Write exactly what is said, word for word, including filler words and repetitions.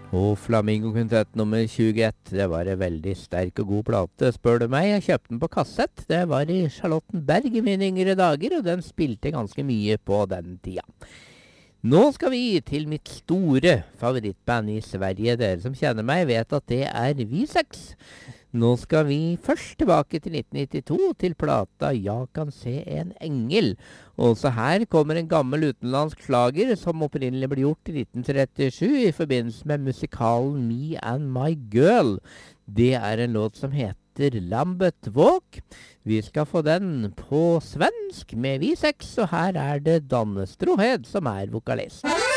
Og Flamingo Quintet nummer tjueett, det var en veldig sterk og god plate, spør du meg. Jeg kjøpte den på kassett. Det var i Charlottenberg i mine yngre dager, og den spilte ganske mye på den tida. Nå skal vi til mitt store favorittband i Sverige. Dere som kjenner meg vet at det er V seks. Nå skal vi først tilbake til nitten nittito, til plata «Jeg kan se en engel». Også her kommer en gammel utenlandsk slager som opprinnelig ble gjort i nitten trettisju i forbindelse med musikalen «Me and My Girl». Det er en låt som heter «Lambet Walk». Vi skal få den på svensk med V seks, og her er det Danne Strohed som er vokalist.